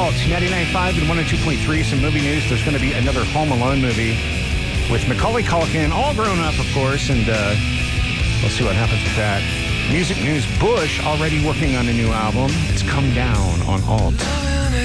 Alt, 99.5 and 102.3. Some movie news. There's going to be another Home Alone movie with Macaulay Culkin, all grown up, of course, and we'll see what happens with that. Music news. Bush already working on a new album. It's Come Down on Alt.